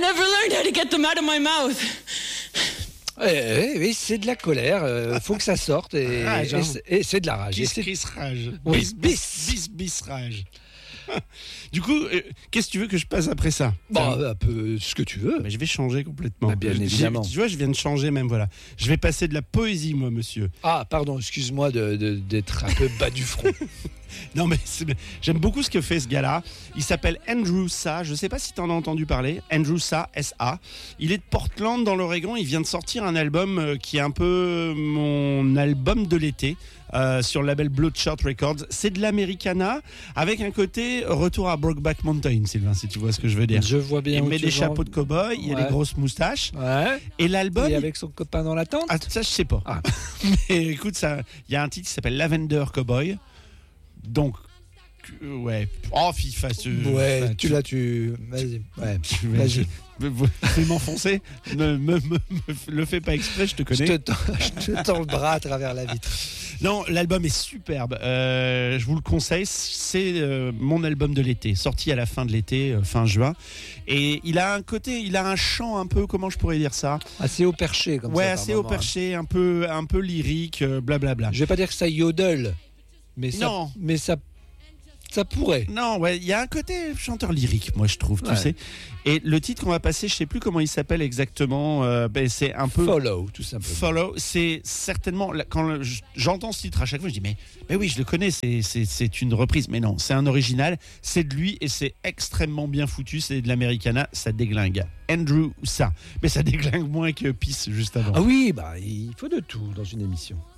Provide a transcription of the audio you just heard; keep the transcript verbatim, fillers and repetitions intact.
never learned how to get them out of my mouth. Eh, oui, c'est de la colère. Il faut que ça sorte. Et, Rage, et, hein. c'est, et c'est de la rage. Et Kiss, c'est- kiss, rage. Oui, bis, bis, bis, bis, rage. Du coup, euh, qu'est-ce que tu veux que je passe après ça? Bon, un peu ce que tu veux. Mais je vais changer complètement. Bah, bien Je- évidemment. Tu vois, je viens de changer même, voilà. Je vais passer de la poésie, moi, monsieur. Ah, pardon, excuse-moi de, de- d'être un peu bas du front. Non, mais c'est- j'aime beaucoup ce que fait ce gars-là. Il s'appelle Andrew Sa. Je sais pas si tu en as entendu parler. Andrew Sa, S A. Il est de Portland, dans l'Oregon. Il vient de sortir un album euh, qui est un peu mon album de l'été. Euh, sur le label Bloodshot Records. C'est de l'Americana avec un côté retour à Brokeback Mountain, Sylvain, si tu vois ce que je veux dire. Je vois bien. Il où met tu des vas. chapeaux de cow-boy, il a Ouais. des grosses moustaches. Ouais. Et l'album. Et avec son copain dans la tente. Ah, ça, je sais pas. Ah. Mais écoute, ça, il y a un titre qui s'appelle Lavender Cowboy. Donc, euh, ouais. Oh, FIFA. ce- Ouais, enfin, tu l'as, tu. Vas-y. Ouais. tu- Vas-y. Je vais m'enfoncer. Ne me, me- me- le fais pas exprès, je te Je connais. te, tends, je te tends le bras à travers la vitre. Non, l'album est superbe. Euh, je vous le conseille. C'est euh, mon album de l'été, sorti à la fin de l'été, euh, fin juin. Et il a un côté, il a un chant un peu, comment je pourrais dire ça? Assez au perché, comme Ouais, ça. par assez au moment, perché, un peu, un peu lyrique, euh, blablabla. hein. Je vais pas dire que ça yodel, mais ça, Non. mais ça, ça pourrait. Non, ouais, il y a un côté chanteur lyrique, moi je trouve, tu Ouais. sais. Et le titre qu'on va passer, je sais plus comment il s'appelle exactement. euh, ben, c'est un peu Follow, tout simplement. Follow. C'est certainement là, quand le- j'entends ce titre à chaque fois, je dis mais, mais oui, je le connais. C'est, c'est, c'est une reprise, mais non, c'est un original. C'est de lui et c'est extrêmement bien foutu. C'est de l'Americana, ça déglingue. Andrew Sa, mais ça déglingue moins que Peace juste avant. Ah oui, bah il faut de tout dans une émission.